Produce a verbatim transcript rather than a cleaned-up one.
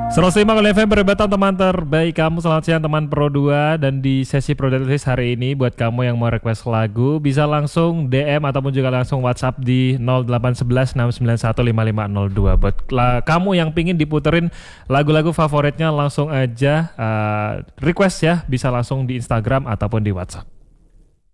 seratus lima kali F M Perdebatan teman terbaik kamu. Selamat siang teman Pro dua. Dan di sesi Pro List hari ini, buat kamu yang mau request lagu, bisa langsung D M ataupun juga langsung WhatsApp di nol delapan satu satu enam sembilan satu lima lima nol dua. Buat la- kamu yang pingin diputerin lagu-lagu favoritnya, langsung aja uh, request ya. Bisa langsung di Instagram ataupun di WhatsApp.